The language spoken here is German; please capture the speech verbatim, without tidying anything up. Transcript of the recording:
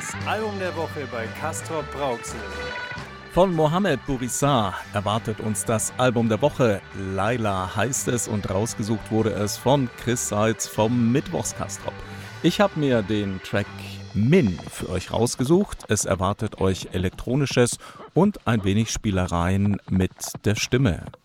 Das Album der Woche bei Castrop Rauxel. Von Mohamed Bourissa erwartet uns das Album der Woche. Laila heißt es und rausgesucht wurde es von Chris Seitz vom Mittwochs-Castrop. Ich habe mir den Track Min für euch rausgesucht. Es erwartet euch Elektronisches und ein wenig Spielereien mit der Stimme.